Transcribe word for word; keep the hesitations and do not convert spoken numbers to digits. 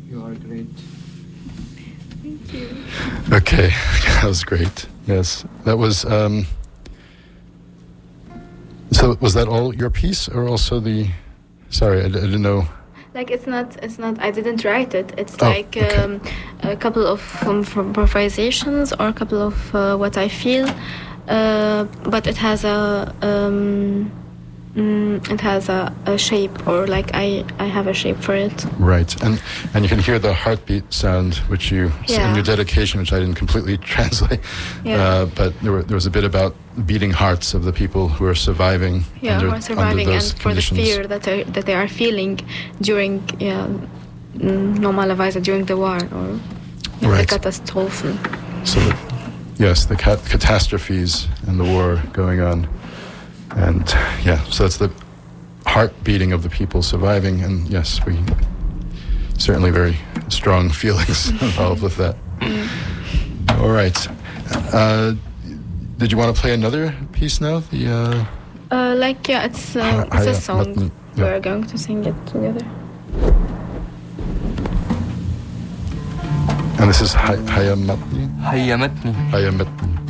You are great. Thank you. Okay, that was great. Yes, that was. Um, so was that all your piece, or also the? Sorry, I, I didn't know. Like it's not, it's not. I didn't write it. It's Oh, like okay. um, a couple of um, from improvisations or a couple of uh, what I feel, uh, but it has a um, mm, it has a, a shape, or like I, I have a shape for it. Right, and and you can hear the heartbeat sound, which you Yeah. in your dedication, which I didn't completely translate. Yeah. Uh, but there were there was a bit about beating hearts of the people who are surviving. Yeah, under, who are surviving, under and those for the conditions. fear that they that they are feeling during yeah, mm, normalerweise during the war or Right. the Katastrophen. So, the, yes, the cat- catastrophes and the war going on, and yeah, so that's the heart beating of the people surviving, and yes, we certainly very strong feelings involved with that. All right, uh, did you want to play another piece now? The uh, Uh, like yeah, it's uh, Hi- it's a Haya song. Matni, yeah. We're going to sing it together. and this is Hay- Haya Matni. هيمتني. Haya Matni.